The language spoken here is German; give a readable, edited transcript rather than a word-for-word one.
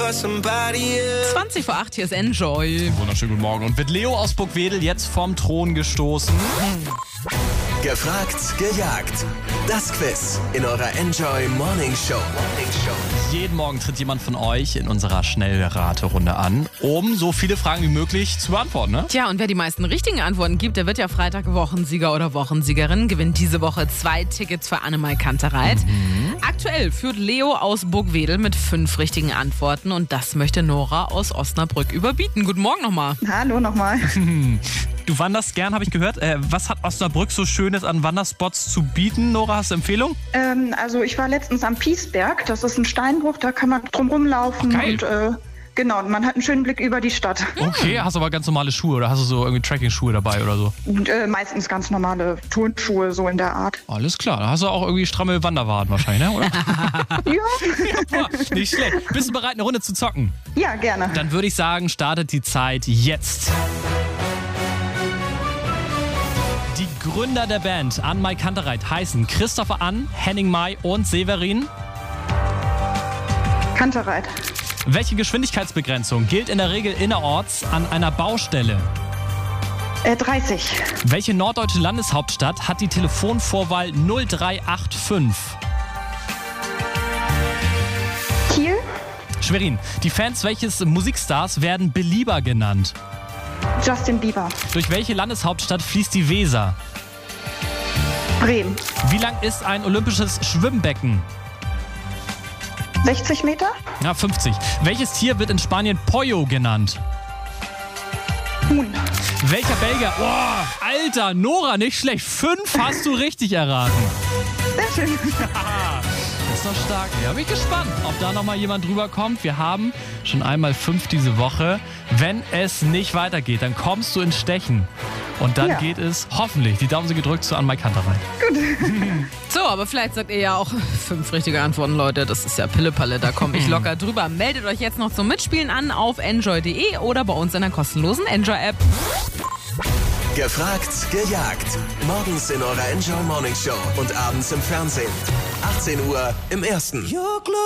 20 vor 8, hier ist Enjoy. Wunderschönen guten Morgen. Und wird Leo aus Burgwedel jetzt vom Thron gestoßen? Gefragt, gejagt. Das Quiz in eurer Enjoy Morning Show. Jeden Morgen tritt jemand von euch in unserer Schnellraterunde an, um so viele Fragen wie möglich zu beantworten, ne? Tja, und wer die meisten richtigen Antworten gibt, der wird ja Freitag Wochensieger oder Wochensiegerin, gewinnt diese Woche 2 Tickets für Annemai Kantereit. Aktuell führt Leo aus Burgwedel mit 5 richtigen Antworten und das möchte Nora aus Osnabrück überbieten. Guten Morgen nochmal. Hallo nochmal. Du wanderst gern, habe ich gehört. Was hat Osnabrück so Schönes an Wanderspots zu bieten? Nora, hast du Empfehlung? Also ich war letztens am Piesberg, das ist ein Steinbruch, da kann man drum rumlaufen. Ach, geil. Und genau, man hat einen schönen Blick über die Stadt. Okay, hast du aber ganz normale Schuhe oder hast du so irgendwie Trekking-Schuhe dabei oder so? Und, meistens ganz normale Turnschuhe, so in der Art. Alles klar, da hast du auch irgendwie stramme Wanderwaden wahrscheinlich, ne? Oder? Ja. Nicht schlecht. Bist du bereit, eine Runde zu zocken? Ja, gerne. Dann würde ich sagen, startet die Zeit jetzt. Die Gründer der Band Annemai Kantereit heißen Christopher Ann, Henning Mai und Severin. Kantereit. Welche Geschwindigkeitsbegrenzung gilt in der Regel innerorts an einer Baustelle? 30. Welche norddeutsche Landeshauptstadt hat die Telefonvorwahl 0385? Kiel. Schwerin. Die Fans welches Musikstars werden Belieber genannt? Justin Bieber. Durch welche Landeshauptstadt fließt die Weser? Bremen. Wie lang ist ein olympisches Schwimmbecken? 60 Meter. Ja, 50. Welches Tier wird in Spanien Pollo genannt? Huhn. Welcher Belgier? Boah, Alter, Nora, nicht schlecht. 5 hast du richtig erraten. Sehr schön. Das ist doch stark. Ja, bin ich gespannt, ob da nochmal jemand drüber kommt. Wir haben schon einmal 5 diese Woche. Wenn es nicht weitergeht, dann kommst du ins Stechen. Und dann geht es hoffentlich, die Daumen sind gedrückt, zu Annemai Kantereit. So, aber vielleicht sagt ihr ja auch 5 richtige Antworten, Leute. Das ist ja Pillepalle, da komme ich locker drüber. Meldet euch jetzt noch zum Mitspielen an auf enjoy.de oder bei uns in der kostenlosen Enjoy-App. Gefragt, gejagt. Morgens in eurer Enjoy Morning Show und abends im Fernsehen. 18 Uhr im Ersten.